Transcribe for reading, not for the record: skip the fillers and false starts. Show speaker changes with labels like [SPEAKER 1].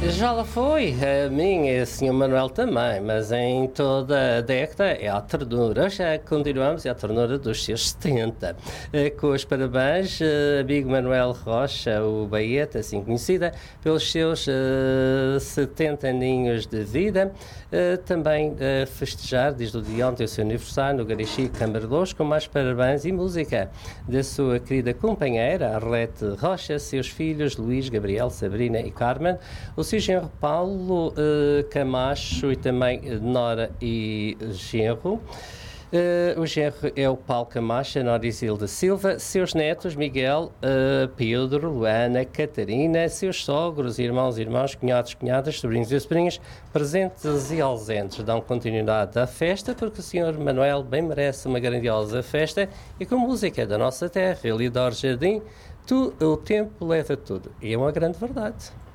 [SPEAKER 1] Já lá foi, a minha e o Sr. Manuel também, mas em toda a década é a ternura. Já continuamos, é a ternura dos seus 70. Com os parabéns, amigo Manuel Rocha, o Baeta, assim conhecida, pelos seus 70 aninhos de vida. Também festejar, desde o dia ontem, o seu aniversário no Garixi Câmara de Lous, com mais parabéns e música da sua querida companheira, Arlete Rocha, seus filhos Luís, Gabriel, Sabrina e Carmen, o seu genro Paulo Camacho e também Nora e genro. O genro é o Paulo Camacho, a Nora Isilda Silva, seus netos Miguel, Pedro, Luana, Catarina, seus sogros, irmãos, cunhados, cunhadas, sobrinhos e sobrinhas, presentes e ausentes. Dão continuidade à festa, porque o Sr. Manuel bem merece uma grandiosa festa e com música da nossa terra, Elidor Jardim, o tempo leva tudo. E é uma grande verdade.